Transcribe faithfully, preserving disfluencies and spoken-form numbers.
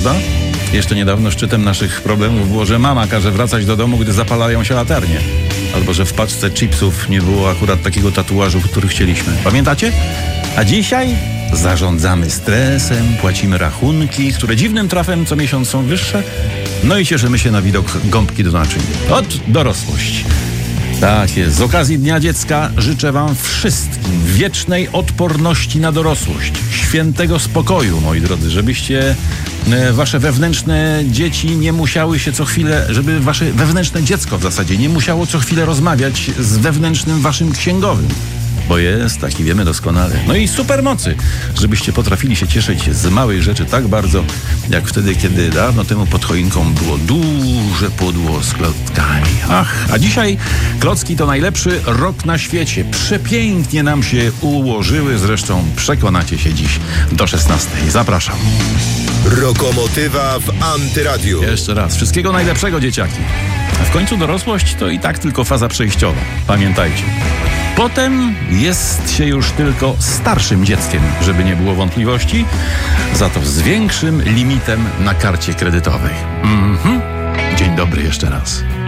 prawda? Jeszcze niedawno szczytem naszych problemów było, że mama każe wracać do domu, gdy zapalają się latarnie. Albo że w paczce chipsów nie było akurat takiego tatuażu, który chcieliśmy. Pamiętacie? A dzisiaj zarządzamy stresem, płacimy rachunki, które dziwnym trafem co miesiąc są wyższe. No i cieszymy się na widok gąbki do naczyń. Ot, dorosłość. Tak jest. Z okazji Dnia Dziecka życzę wam wszystkim wiecznej odporności na dorosłość, świętego spokoju, moi drodzy, żebyście e, wasze wewnętrzne dzieci nie musiały się co chwilę, żeby wasze wewnętrzne dziecko w zasadzie nie musiało co chwilę rozmawiać z wewnętrznym waszym księgowym. Bo jest taki, wiemy doskonale. No i supermocy, żebyście potrafili się cieszyć z małych rzeczy tak bardzo, jak wtedy, kiedy dawno temu pod choinką było duże pudło z klockami. Ach, a dzisiaj klocki to najlepszy rok na świecie. Przepięknie nam się ułożyły, zresztą przekonacie się dziś do szesnastej. Zapraszam. Rokomotywa w Antyradiu. Jeszcze raz, wszystkiego najlepszego, dzieciaki. A w końcu dorosłość to i tak tylko faza przejściowa. Pamiętajcie. Potem jest się już tylko starszym dzieckiem, żeby nie było wątpliwości, za to z większym limitem na karcie kredytowej. Mhm. Dzień dobry jeszcze raz.